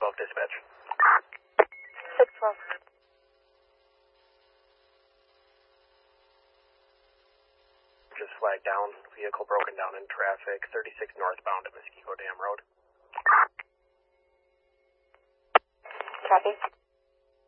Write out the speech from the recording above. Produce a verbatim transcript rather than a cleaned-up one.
twelve dispatch. six twelve. Just flagged down. Vehicle broken down in traffic. thirty-six northbound to Mosquito Dam Road. Copy.